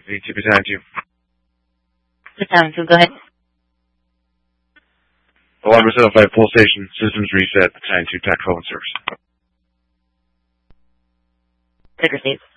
VTP Battalion 2. Battalion 2, go ahead. Alarm is set up by Pole Station. Systems reset. Battalion 2, tactical and service. Click receive.